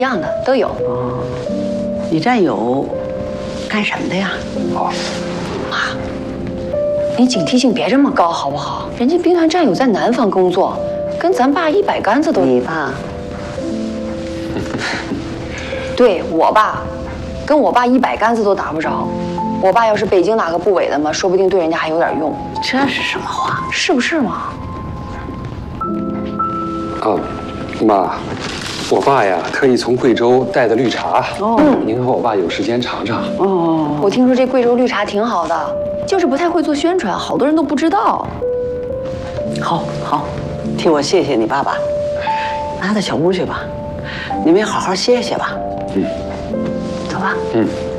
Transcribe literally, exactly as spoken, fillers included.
一样的都有。 哦，你战友干什么的呀？ 哦， 妈，你警惕性别这么高好不好？人家兵团战友在南方工作，跟咱爸一百竿子都。 你爸？ 对我爸，跟我爸一百竿子都打不着。我爸要是北京哪个部委的嘛，说不定对人家还有点用。 这是什么话？ 是不是嘛？ 啊，妈，我爸呀特意从贵州带的绿茶，哦，您和我爸有时间尝尝。 哦， 我听说这贵州绿茶挺好的，就是不太会做宣传，好多人都不知道。 好，好，替我谢谢你爸爸。拿到小屋去吧，你们也好好歇歇吧。 嗯， 走吧。 嗯。